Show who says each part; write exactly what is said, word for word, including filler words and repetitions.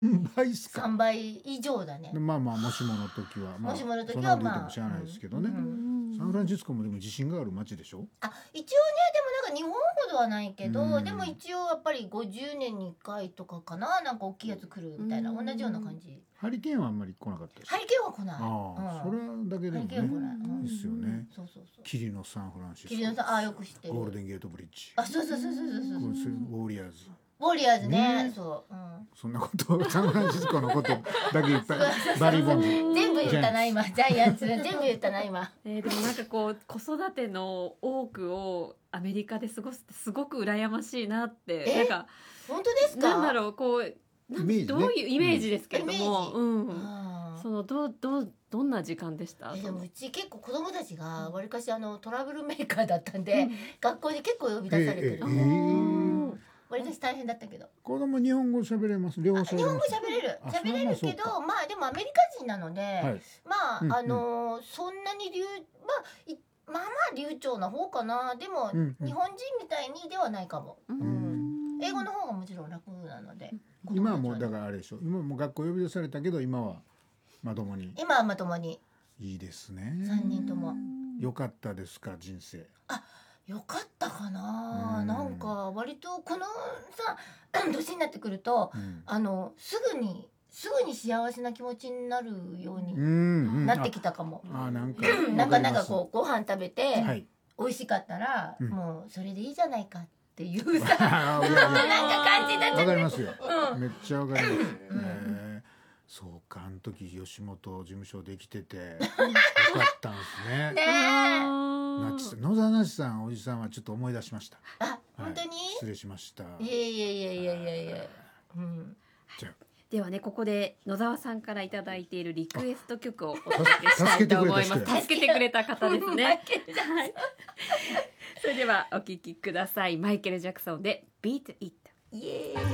Speaker 1: 倍っすか。
Speaker 2: さんばい以上だね。
Speaker 1: まあまあもしもの時は、まあ、
Speaker 2: もしもの時は
Speaker 1: そんなこと言って
Speaker 2: まあ
Speaker 1: も知らないですけどね、
Speaker 2: うんうん
Speaker 1: サンフランシスコもでも地震がある街でしょ。
Speaker 2: あ、一応ね、でもなんか日本ほどはないけど、
Speaker 1: うん
Speaker 2: でも一応やっぱりごじゅうねんにいっかいとかかな、なんか大きいやつ来るみたいな、
Speaker 3: うん
Speaker 2: 同じような感じ。
Speaker 1: ハリケーンはあんまり来なかったです。
Speaker 2: ハリケーンは来ない。
Speaker 1: ああ、
Speaker 2: うん
Speaker 1: それだけでも
Speaker 2: ハリケーンは来
Speaker 1: ね、
Speaker 2: ない。うん
Speaker 1: いいっすよね。
Speaker 2: そうそうそう。
Speaker 1: キリのサンフランシスコ、
Speaker 2: 桐野さん、ああよく知ってる。
Speaker 1: ゴールデンゲートブリッジ、
Speaker 2: あ、そうそうそうそうそうそう。
Speaker 1: これそれウォリアーズ、
Speaker 2: ウォリアーズね、
Speaker 1: ね
Speaker 2: そう。うん
Speaker 1: そんなことをサンフランシスコのことだけ言ったバリーボンズ
Speaker 2: 全部言ったな今、ジャイアンツ全部言ったな今。
Speaker 3: えーでもなんかこう子育ての多くをアメリカで過ごすってすごく羨ましいなって
Speaker 2: え
Speaker 3: なんか
Speaker 2: 本当ですか？
Speaker 3: なんだろうこうなん
Speaker 1: イメージね
Speaker 3: どういうイメージですけれども、
Speaker 2: うん
Speaker 3: うん
Speaker 2: あー
Speaker 3: そのどうどうどんな時間でした？
Speaker 2: えでもうち結構子供たちがわりかしあのトラブルメーカーだったんで、
Speaker 3: うん
Speaker 2: 学校に結構呼び出されてる。
Speaker 1: ええええ
Speaker 2: わりかし大変だったけど。
Speaker 1: 子供日本語喋れます、両方
Speaker 2: あ日本語
Speaker 1: 喋れます。
Speaker 2: 喋れる
Speaker 1: あ
Speaker 2: 喋れる
Speaker 1: それは
Speaker 2: けど、まあでもアメリカ人なので、
Speaker 1: はい
Speaker 2: まあ、
Speaker 1: うん
Speaker 2: あのーそんなに流まあいまあまあ流暢な方かな。でも、
Speaker 1: うんうん
Speaker 2: 日本人みたいにではないかも。
Speaker 3: う
Speaker 2: うんん英語の方がもちろん楽なので。
Speaker 1: 今はもうだ
Speaker 2: ら
Speaker 1: からあれでしょ、今はもう学校呼び出されたけど今はまともに。
Speaker 2: 今はまともに
Speaker 1: いいですね。
Speaker 2: さんにんとも。
Speaker 1: よかったですか人生。
Speaker 2: よかったかな、
Speaker 1: うん
Speaker 2: なんか割とこのさ年になってくると
Speaker 1: うん
Speaker 2: あのすぐにすぐに幸せな気持ちになるように
Speaker 1: うんうん
Speaker 2: なってきたかも。
Speaker 1: ああなんか
Speaker 2: なんかなんか
Speaker 1: う
Speaker 2: こうご飯食べて
Speaker 1: はい
Speaker 2: 美味しかったら、
Speaker 1: うん
Speaker 2: もうそれでいいじゃないかっていうさ
Speaker 1: あーいやいや
Speaker 2: なんか感じになっちゃって
Speaker 1: わかりますよ、
Speaker 2: う
Speaker 1: めっちゃわかります、
Speaker 2: うん
Speaker 1: えーそうかあの時吉本事務所できててよかったんですね
Speaker 2: ねえ
Speaker 1: なっちさん野沢なしさんおじさんはちょっと思い出しました。
Speaker 2: あ本当に、
Speaker 1: 失礼しました。
Speaker 2: いやいやいやいやいやいや、うん、
Speaker 1: じゃあ
Speaker 3: ではねここで野沢さんからいただいているリクエスト曲をお届けしたいと思います。
Speaker 1: 助
Speaker 3: 助けてくれた方ですね。はい。それではお聞きください。マイケル・ジャクソンで Beat It。
Speaker 2: イエーイ。